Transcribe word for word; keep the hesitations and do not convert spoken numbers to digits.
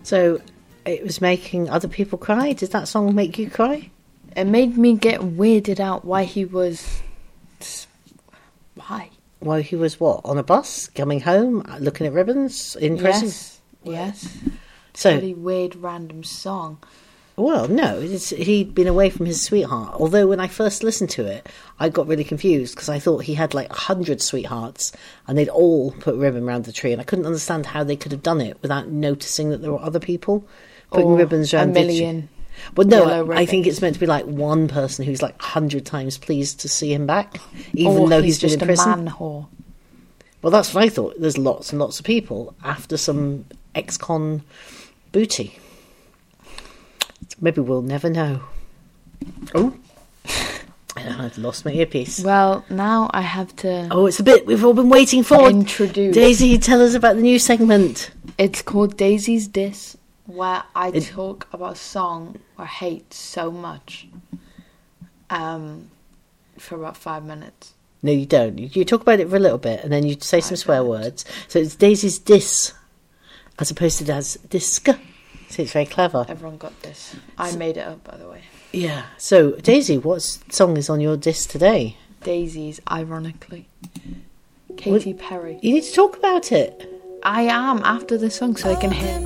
So it was making other people cry. Did that song make you cry? It made me get weirded out why he was... Why? While he was, what, on a bus, coming home, looking at ribbons, in prison? Yes, yes. So, Really weird, random song. Well, no, it's, he'd been away from his sweetheart. Although when I first listened to it, I got really confused because I thought he had like a hundred sweethearts and they'd all put ribbon around the tree, and I couldn't understand how they could have done it without noticing that there were other people putting or ribbons around a million. the tree. Well, no, I, I think it's meant to be like one person who's like a hundred times pleased to see him back, even or though he's, he's been just in prison. a man whore. Well, that's what I thought. There's lots and lots of people after some ex-con booty. Maybe we'll never know. Oh, I've lost my earpiece. Well, now I have to... Oh, it's a bit we've all been waiting for. Introduce. Daisy, tell us about the new segment. It's called Daisy's Diss, where I It- talk about a song I hate so much um, for about five minutes. No, you don't. You, you talk about it for a little bit, and then you say some I swear don't. words. So it's Daisy's diss, as opposed to Dad's disc. So it's very clever. Everyone got this. I made it up, by the way. Yeah. So, Daisy, what song is on your disc today? Daisy's, ironically. Katy Perry. You need to talk about it. I am after the song so I can hear